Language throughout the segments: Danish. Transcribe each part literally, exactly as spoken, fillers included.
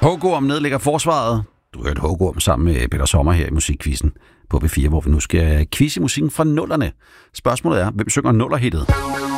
Hugorm nedlægger forsvaret. Du hørte Hugorm sammen med Peter Sommer her i Musikquizzen på B fire, hvor vi nu skal quizze musikken fra nullerne. Spørgsmålet er, hvem synger nullerhittet?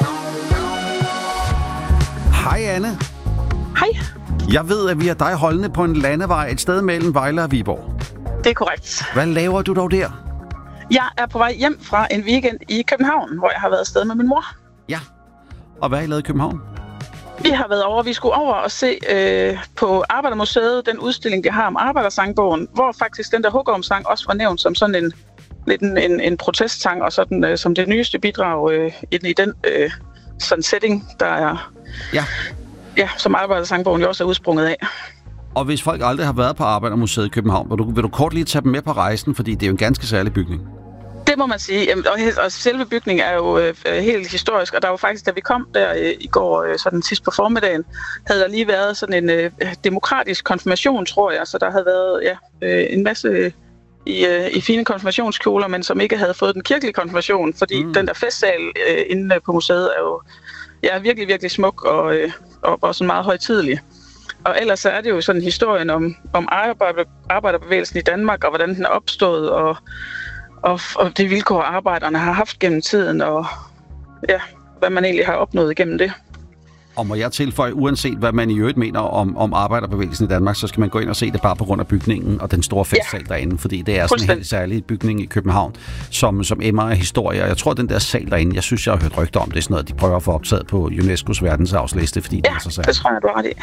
Hej Anne. Hej. Jeg ved, at vi har dig holdende på en landevej et sted mellem Vejle og Viborg. Det er korrekt. Hvad laver du dog der? Jeg er på vej hjem fra en weekend i København, hvor jeg har været afsted med min mor. Ja. Og hvad har I lavet i København? Vi har været over, vi skulle over og se øh, på Arbejdermuseet, den udstilling, de har om Arbejdersangbogen, hvor faktisk den der Hugorm-sang også var nævnt som sådan en, lidt en, en, en protestsang, og sådan øh, som det nyeste bidrag øh, i, i den øh, sådan setting, der er, ja. Ja, som Arbejdersangbogen jo også er udsprunget af. Og hvis folk aldrig har været på Arbejdermuseet i København, vil du, vil du kort lige tage dem med på rejsen, fordi det er jo en ganske særlig bygning? Det må man sige. Og, og selve bygningen er jo øh, helt historisk, og der var faktisk, da vi kom der øh, i går, øh, sådan sidst på formiddagen, havde der lige været sådan en øh, demokratisk konfirmation, tror jeg. Så der havde været ja, øh, en masse i, øh, i fine konfirmationskjoler, men som ikke havde fået den kirkelige konfirmation, fordi mm. den der festsal øh, inde på museet er jo ja, virkelig, virkelig smuk og, øh, og, og sådan meget højtidelig. Og ellers er det jo sådan historien om, om arbejder, arbejderbevægelsen i Danmark, og hvordan den er opstået, og Og, og det vilkår, arbejderne har haft gennem tiden, og ja, hvad man egentlig har opnået gennem det. Og må jeg tilføje, uanset hvad man i øvrigt mener om, om arbejderbevægelsen i Danmark, så skal man gå ind og se det bare på grund af bygningen og den store festsal ja. derinde, fordi det er sådan en helt særlig bygning i København, som, som emmer af historie. Og jeg tror, den der sal derinde, jeg synes, jeg har hørt rygter om, det er sådan noget, de prøver at få optaget på UNESCO's verdensarvsliste, fordi ja, det er så særligt. det tror jeg, du har ret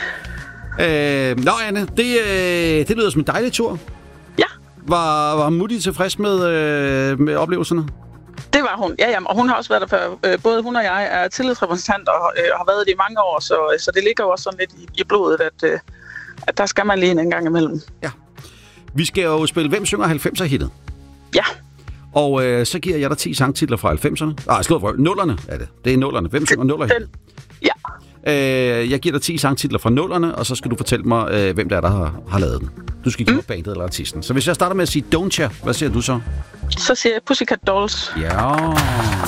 i. Øh, nå, Anne, det, øh, det lyder som en dejlig tur. Ja. Var, var Mutti tilfreds med, øh, med oplevelserne? Det var hun, ja, ja, og hun har også været der før. Både hun og jeg er tillidsrepræsentant og øh, har været det i mange år, så, så det ligger jo også sådan lidt i, i blodet, at, øh, at der skal man lige en gang imellem. Ja. Vi skal jo spille Hvem synger halvfemser-hittet? Ja. Og øh, så giver jeg dig ti sangtitler fra halvfemserne. Nej, slå for nullerne er det. Det er nullerne. Hvem synger nuller-hittet? Ja. Øh, jeg giver dig ti sangtitler fra nullerne, og så skal du fortælle mig, øh, hvem der er, der har, har lavet den. Du skal give mig mm. bandet eller artisten. Så hvis jeg starter med at sige Don't Ya, hvad siger du så? Så siger jeg Pussycat Dolls. Ja.